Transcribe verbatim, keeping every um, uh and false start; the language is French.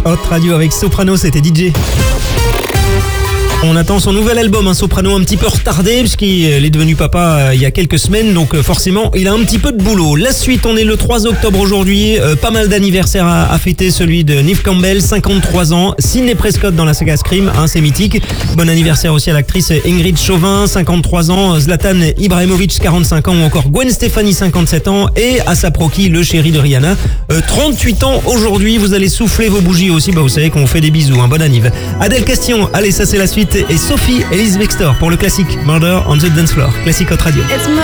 Hot Radio avec Soprano, c'était D J. On attend son nouvel album, un Soprano un petit peu retardé puisqu'il est devenu papa euh, il y a quelques semaines, donc euh, forcément il a un petit peu de boulot. La suite, on est le trois octobre aujourd'hui, euh, pas mal d'anniversaires à, à fêter, celui de Neve Campbell, cinquante-trois ans, Sidney Prescott dans la saga Scream, hein, c'est mythique. Bon anniversaire aussi à l'actrice Ingrid Chauvin, cinquante-trois ans, Zlatan Ibrahimovic, quarante-cinq ans, ou encore Gwen Stefani, cinquante-sept ans, et A$ap Rocky, le chéri de Rihanna, euh, trente-huit ans aujourd'hui. Vous allez souffler vos bougies aussi, bah vous savez qu'on fait des bisous, un bon anniv. Adèle Castillon, allez, ça c'est la suite, et Sophie Elise Bextor pour le classique Murder on the Dance Floor, classique Hot Radio. It's